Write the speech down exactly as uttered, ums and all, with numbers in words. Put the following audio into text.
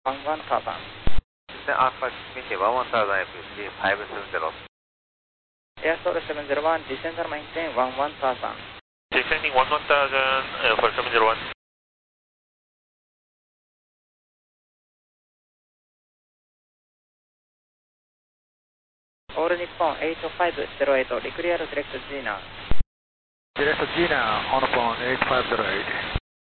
one one Papa. Houston Alpha Committee one one thousand F C five seven zero. Airstore seven zero one, descend or maintain one one Papa. Descending one one thousand uh, for seven zero one. All Nippon eight five zero eight, declare direct G now. Direct G now, on upon eight five zero eight.